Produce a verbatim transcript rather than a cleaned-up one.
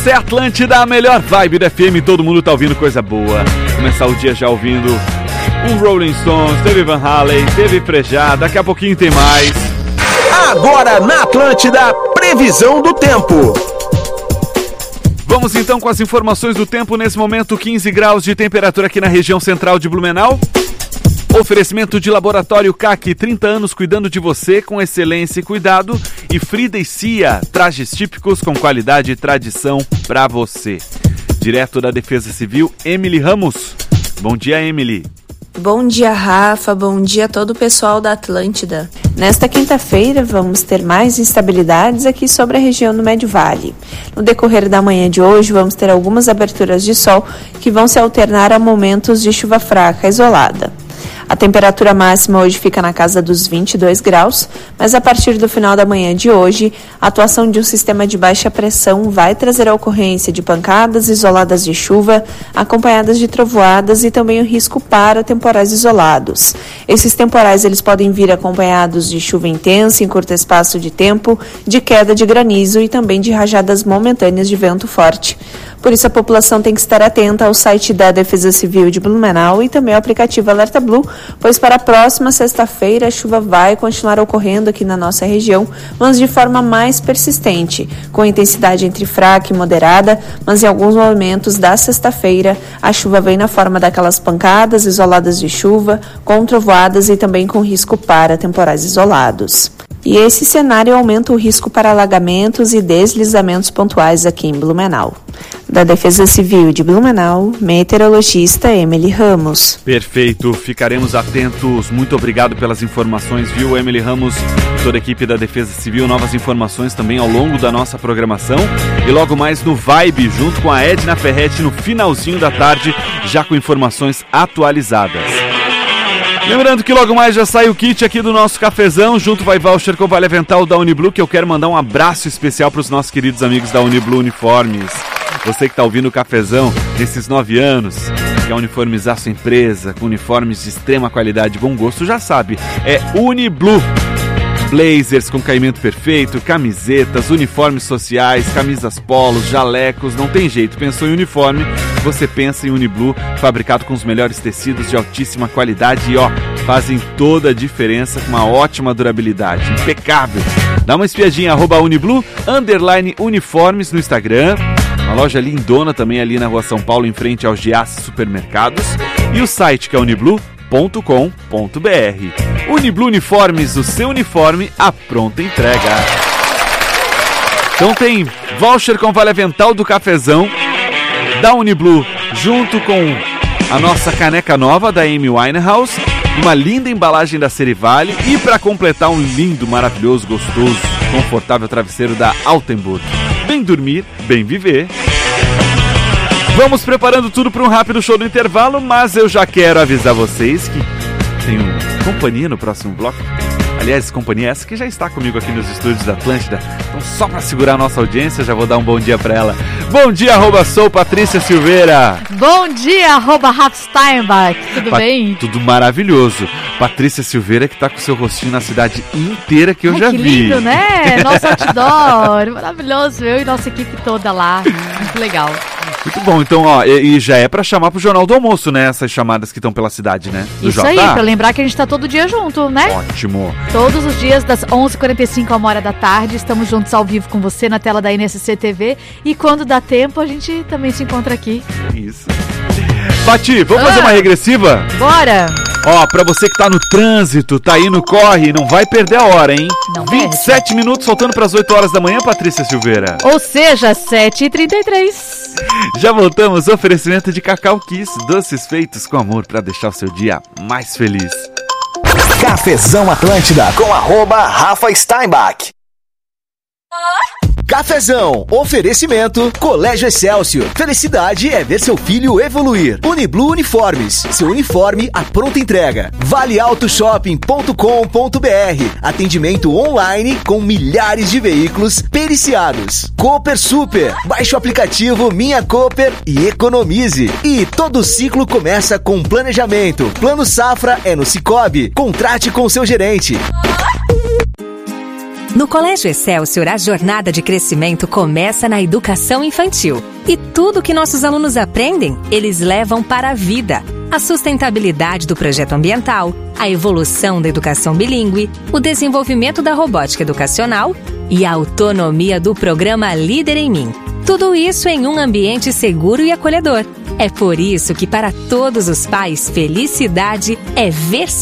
Essa é a Atlântida, a melhor vibe da F M. Todo mundo tá ouvindo coisa boa. Começar o dia já ouvindo um Rolling Stones, teve Van Halen, teve Frejá, daqui a pouquinho tem mais. Agora na Atlântida, previsão do tempo. Vamos então com as informações do tempo. Nesse momento, quinze graus de temperatura aqui na região central de Blumenau. Oferecimento de Laboratório C A C, trinta anos cuidando de você com excelência e cuidado. E Frida e Cia, trajes típicos com qualidade e tradição para você. Direto da Defesa Civil, Emily Ramos. Bom dia, Emily. Bom dia, Rafa. Bom dia a todo o pessoal da Atlântida. Nesta quinta-feira, vamos ter mais instabilidades aqui sobre a região do Médio Vale. No decorrer da manhã de hoje, vamos ter algumas aberturas de sol que vão se alternar a momentos de chuva fraca isolada. A temperatura máxima hoje fica na casa dos vinte e dois graus, mas a partir do final da manhã de hoje, a atuação de um sistema de baixa pressão vai trazer a ocorrência de pancadas isoladas de chuva, acompanhadas de trovoadas e também o risco para temporais isolados. Esses temporais eles podem vir acompanhados de chuva intensa em curto espaço de tempo, de queda de granizo e também de rajadas momentâneas de vento forte. Por isso, a população tem que estar atenta ao site da Defesa Civil de Blumenau e também ao aplicativo Alerta Blue, pois para a próxima sexta-feira a chuva vai continuar ocorrendo aqui na nossa região, mas de forma mais persistente, com intensidade entre fraca e moderada, mas em alguns momentos da sexta-feira a chuva vem na forma daquelas pancadas isoladas de chuva, com trovoadas e também com risco para temporais isolados. E esse cenário aumenta o risco para alagamentos e deslizamentos pontuais aqui em Blumenau. Da Defesa Civil de Blumenau, meteorologista Emily Ramos. Perfeito, ficaremos atentos. Muito obrigado pelas informações, viu, Emily Ramos e toda a equipe da Defesa Civil. Novas informações também ao longo da nossa programação. E logo mais no Vibe, junto com a Edna Ferretti, no finalzinho da tarde, já com informações atualizadas. Lembrando que logo mais já sai o kit aqui do nosso cafezão, junto vai voucher com Vale Avental da Uniblu, que eu quero mandar um abraço especial para os nossos queridos amigos da Uniblu Uniformes. Você que está ouvindo o cafezão nesses nove anos, quer uniformizar sua empresa com uniformes de extrema qualidade e bom gosto, já sabe, é Uniblu. Blazers com caimento perfeito, camisetas, uniformes sociais, camisas polos, jalecos, não tem jeito. Pensou em uniforme, você pensa em Uniblu, fabricado com os melhores tecidos de altíssima qualidade e ó, fazem toda a diferença com uma ótima durabilidade, impecável. Dá uma espiadinha, arroba Uniblu, underline uniformes no Instagram. Uma loja lindona também ali na Rua São Paulo, em frente aos Giasse Supermercados. E o site que é uniblu ponto com ponto b r. Uniblu Uniformes, o seu uniforme à pronta entrega. Então tem voucher com Vale Avental do cafezão da Uniblu, junto com a nossa caneca nova da Amy Winehouse, uma linda embalagem da Serivale e para completar um lindo, maravilhoso, gostoso, confortável travesseiro da Altenburg. Bem dormir, bem viver. Vamos preparando tudo para um rápido show do intervalo, mas eu já quero avisar vocês que tenho companhia no próximo bloco. Aliás, companhia essa que já está comigo aqui nos estúdios da Atlântida. Então, só para segurar a nossa audiência, já vou dar um bom dia para ela. Bom dia, arroba sou Patrícia Silveira. Bom dia, arroba Rafa Steinbach. Tudo pa- bem? Tudo maravilhoso. Patrícia Silveira que tá com seu rostinho na cidade inteira que eu Ai, já que vi. Que lindo, né? Nosso outdoor. Maravilhoso. Eu e nossa equipe toda lá. Muito legal. Muito bom, então, ó, e, e já é pra chamar pro Jornal do Almoço, né? Essas chamadas que estão pela cidade, né? Do Isso J. aí, pra lembrar que a gente tá todo dia junto, né? Ótimo. Todos os dias, das onze e quarenta e cinco a uma hora da tarde, estamos juntos ao vivo com você na tela da N S C T V. E quando dá tempo, a gente também se encontra aqui. Isso. Pati, vamos ah, fazer uma regressiva? Bora! Ó, pra você que tá no trânsito, tá aí no corre, não vai perder a hora, hein? Não vinte e sete perde. Minutos, faltando pras oito horas da manhã, Patrícia Silveira. Ou seja, sete e trinta e três. Já voltamos, oferecimento de Cacau Kiss, doces feitos com amor pra deixar o seu dia mais feliz. Cafezão Atlântida com arroba Rafa Steinbach. Cafezão, oferecimento, Colégio Excelsior. Felicidade é ver seu filho evoluir. Uniblu Uniformes, seu uniforme à pronta entrega. vale auto shopping ponto com ponto b r, atendimento online com milhares de veículos periciados. Cooper Super, baixe o aplicativo Minha Cooper e economize. E todo ciclo começa com planejamento. Plano Safra é no Sicoob. Contrate com seu gerente. No Colégio Excelsior, a jornada de crescimento começa na educação infantil. E tudo que nossos alunos aprendem, eles levam para a vida. A sustentabilidade do projeto ambiental, a evolução da educação bilíngue, o desenvolvimento da robótica educacional e a autonomia do programa Líder em Mim. Tudo isso em um ambiente seguro e acolhedor. É por isso que para todos os pais, felicidade é ver seu